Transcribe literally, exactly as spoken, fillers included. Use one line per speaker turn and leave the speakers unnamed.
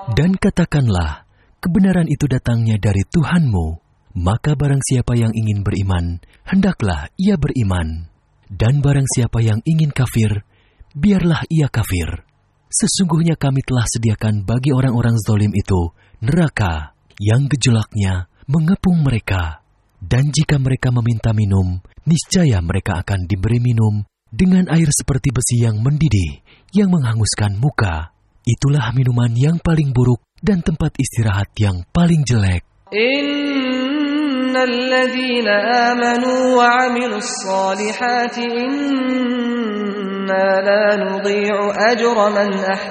Dan katakanlah, kebenaran itu datangnya dari Tuhanmu. Maka barang siapa yang ingin beriman, hendaklah ia beriman. Dan barang siapa yang ingin kafir, biarlah ia kafir. Sesungguhnya kami telah sediakan bagi orang-orang zalim itu neraka yang gejolaknya mengepung mereka. Dan jika mereka meminta minum, niscaya mereka akan diberi minum dengan air seperti besi yang mendidih, yang menghanguskan muka. Itulah minuman yang paling buruk dan tempat istirahat yang paling jelek.
Innal ladzina amanu wa 'amilus solihati inna la nudhi'u ajra man